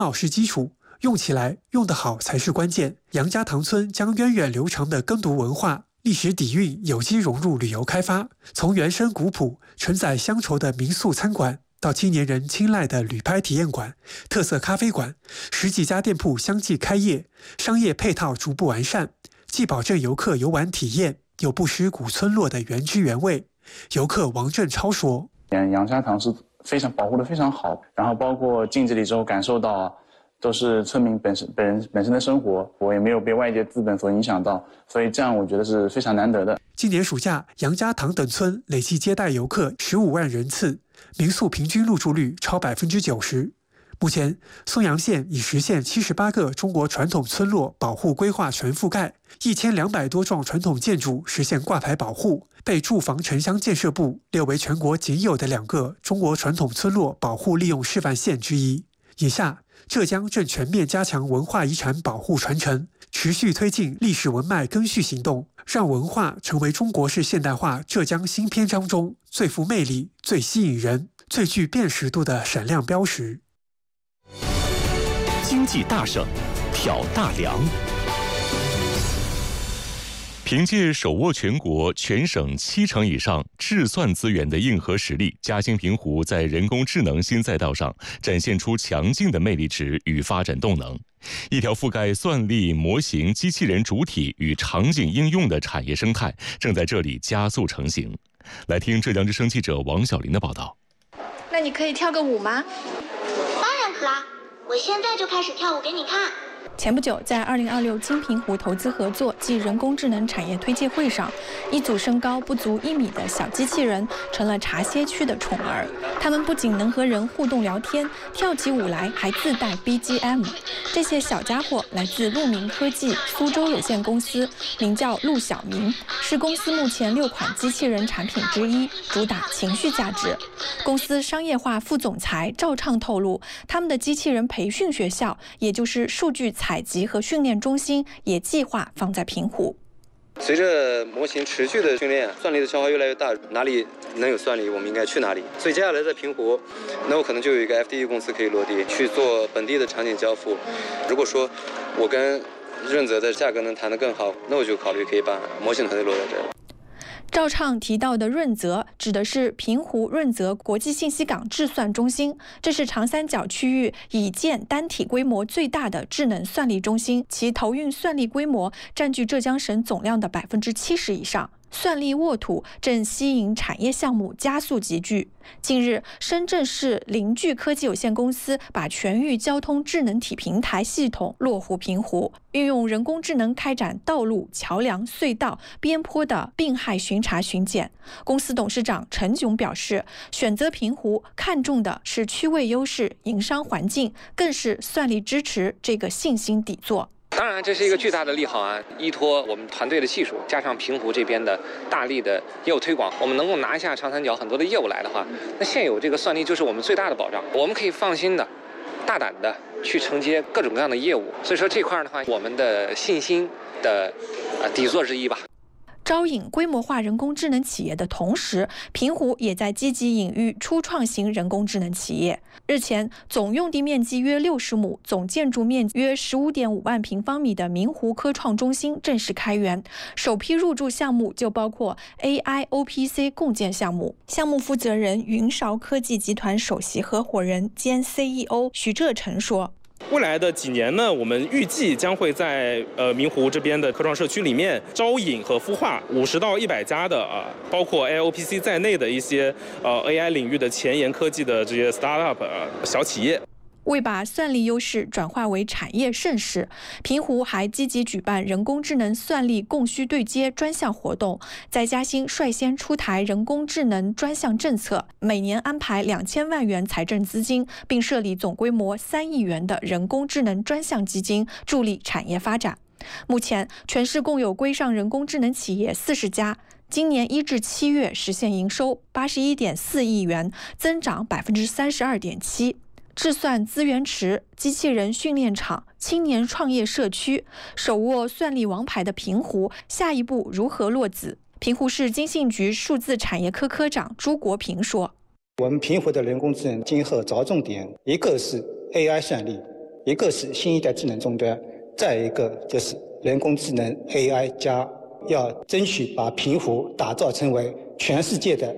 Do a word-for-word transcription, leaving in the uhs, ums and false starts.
脑是基础，用起来用得好才是关键。杨家塘村将源远流长的耕读文化、历史底蕴有机融入旅游开发，从原生古朴、承载乡愁的民宿餐馆，到青年人青睐的旅拍体验馆、特色咖啡馆，十几家店铺相继开业，商业配套逐步完善，既保证游客游玩体验，又不失古村落的原汁原味。游客王振超说：“ 杨家塘是非常保护的非常好，然后包括进这里之后感受到。”都是村民本身本人本身的生活，我也没有被外界资本所影响到，所以这样我觉得是非常难得的。 今年暑假，杨家塘等村累计接待游客十五万人次，民宿平均入住率超百分之九十。目前，松阳县已实现七十八个中国传统村落保护规划全覆盖，一千两百多幢传统建筑实现挂牌保护，被住房城乡建设部列为全国仅有的两个中国传统村落保护利用示范县之一。以下。浙江正全面加强文化遗产保护传承，持续推进历史文脉更续行动，让文化成为中国式现代化浙江新篇章中最富魅力、最吸引人、最具辨识度的闪亮标识。 经济大省，挑大梁。凭借手握全国全省七成以上智算资源的硬核实力，嘉兴平湖在人工智能新赛道上展现出强劲的魅力值与发展动能。一条覆盖算力、模型、机器人主体与场景应用的产业生态正在这里加速成型。来听浙江之声记者王小林的报道。 那你可以跳个舞吗？ 当然可啦，我现在就开始跳舞给你看。 前不久，在二零二六金平湖投资合作暨人工智能产业推介会上，一组身高不足一米的小机器人成了茶歇区的宠儿。它们不仅能和人互动聊天，跳起舞来还自带 B G M。这些小家伙来自鹿鸣科技苏州有限公司，名叫陆小明，是公司目前六款机器人产品之一，主打情绪价值。公司商业化副总裁赵畅透露，他们的机器人培训学校，也就是数据采集和训练中心，也计划放在平湖。 随着模型持续的训练，算力的消耗越来越大，哪里能有算力，我们应该去哪里。所以接下来在平湖，那我可能就有一个 F D E 公司可以落地去做本地的场景交付。如果说我跟润泽的价格能谈得更好，那我就考虑可以把模型团队落在这儿。 赵畅提到的润泽指的是平湖润泽国际信息港智算中心，这是长三角区域已建单体规模最大的智能算力中心，其投运算力规模占据浙江省总量的百分之七十以上。算力沃土正吸引产业项目加速集聚。近日，深圳市凌聚科技有限公司把全域交通智能体平台系统落户平湖，运用人工智能开展道路、桥梁、隧道、边坡的病害巡查巡检。公司董事长陈炯表示，选择平湖看重的是区位优势、营商环境，更是算力支持这个信心底座。 当然，这是一个巨大的利好啊！依托我们团队的技术，加上平湖这边的大力的业务推广，我们能够拿下长三角很多的业务来的话，那现有这个算力就是我们最大的保障。我们可以放心的、大胆的去承接各种各样的业务。所以说这块的话，我们的信心的呃底座之一吧。 招引规模化人工智能企业的同时，平湖也在积极引育初创型人工智能企业。日前，总用地面积约六十亩、总建筑面积约十五点五万平方米的明湖科创中心正式开园，首批入驻项目就包括 A I O P C 共建项目。项目负责人云韶科技集团首席合伙人兼 C E O 许浙成说。 未来的几年呢，我们预计将会在呃明湖这边的科创社区里面招引和孵化五十到一百家的啊、呃，包括 A I O P C 在内的一些呃 A I 领域的前沿科技的这些 startup、呃、小企业。 为把算力优势转化为产业盛世，平湖还积极举办人工智能算力供需对接专项活动，在嘉兴率先出台人工智能专项政策，每年安排两千万元财政资金，并设立总规模三亿元的人工智能专项基金，助力产业发展。目前，全市共有规上人工智能企业四十家。今年一至七月实现营收八十一点四亿元，增长百分之三十二点七。智算资源池、机器人训练场、青年创业社区，手握算力王牌的平湖，下一步如何落子？平湖市经信局数字产业科科长朱国平说：“ 我们平湖的人工智能今后着重点，一个是 A I 算力， 一个是新一代智能终端，再一个就是人工智能 A I 加，要争取把平湖打造成为全世界的